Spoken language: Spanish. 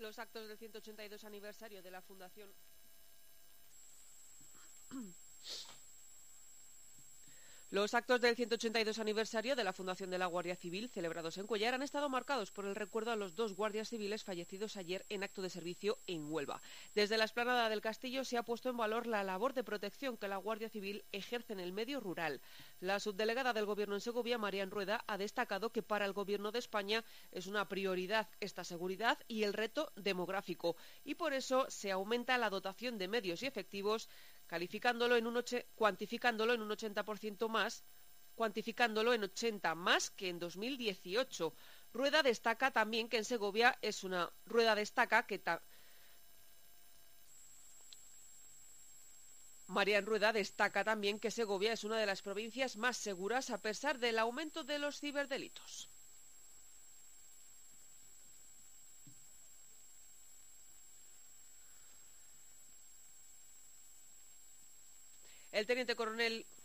Los actos del 182 aniversario de la Fundación Los actos del 182 aniversario de la Fundación de la Guardia Civil, celebrados en Cuéllar, han estado marcados por el recuerdo a los 2 guardias civiles fallecidos ayer en acto de servicio en Huelva. Desde la explanada del Castillo se ha puesto en valor la labor de protección que la Guardia Civil ejerce en el medio rural. La subdelegada del Gobierno en Segovia, Marian Rueda, ha destacado que para el Gobierno de España es una prioridad esta seguridad y el reto demográfico, y por eso se aumenta la dotación de medios y efectivos, cuantificándolo en un 80% más, cuantificándolo en 80 más que en 2018. Rueda destaca también que en Segovia es una Marian Rueda destaca también que Segovia es una de las provincias más seguras a pesar del aumento de los ciberdelitos. El teniente coronel